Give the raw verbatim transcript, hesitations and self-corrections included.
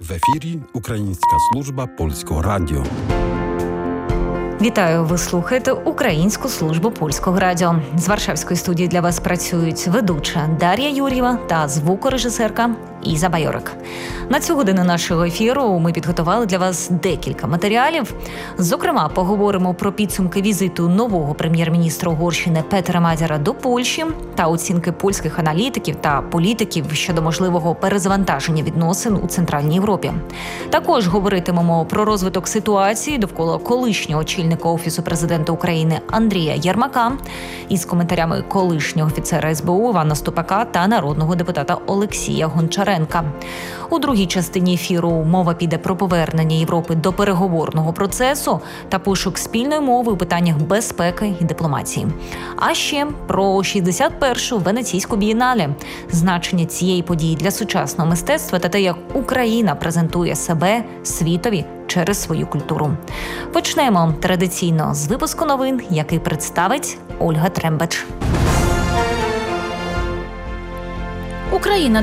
В ефірі Українська служба польського радіо. Вітаю! Ви слухаєте Українську службу польського радіо. З Варшавської студії для вас працюють ведуча Дар'я Юр'єва та звукорежисерка Іза Байорик. На цю годину нашого ефіру ми підготували для вас декілька матеріалів. Зокрема, поговоримо про підсумки візиту нового прем'єр-міністра Угорщини Петера Мадяра до Польщі та оцінки польських аналітиків та політиків щодо можливого перезавантаження відносин у Центральній Європі. Також говоритимемо про розвиток ситуації довкола колишнього очільника Офісу президента України Андрія Єрмака із коментарями колишнього офіцера ес бе у Івана Ступака та народного депутата Олексія Гончаренка. У другій частині ефіру мова піде про повернення Європи до переговорного процесу та пошук спільної мови у питаннях безпеки і дипломатії. А ще про шістдесят першу Венеційську бієнале, значення цієї події для сучасного мистецтва та те, як Україна презентує себе світові через свою культуру. Почнемо традиційно з випуску новин, який представить Ольга Трембач. Україна